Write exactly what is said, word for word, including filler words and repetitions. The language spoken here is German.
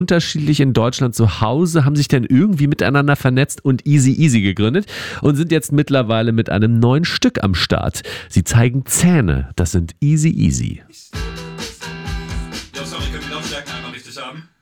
unterschiedlich in Deutschland zu Hause, haben sich dann irgendwie miteinander vernetzt und Easy Easy gegründet und sind jetzt mittlerweile mit einem neuen Stück am Start. Sie zeigen Zähne, das sind Easy Easy. Ja, sorry, können wir Lautstärken einmal richtig haben?